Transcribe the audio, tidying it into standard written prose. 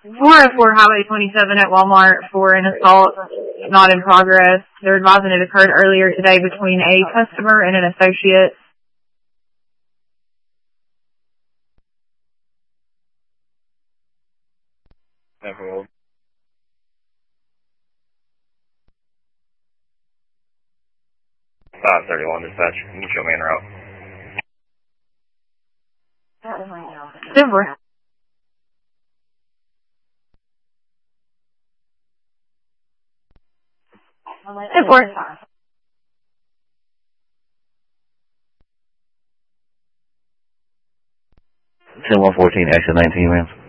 404 Highway 27 at Walmart for an assault not in progress. They're advising it occurred earlier today between a customer and an associate. Never 531 dispatch. Can you show me en route? Super. Support. 10114, exit 19, ma'am.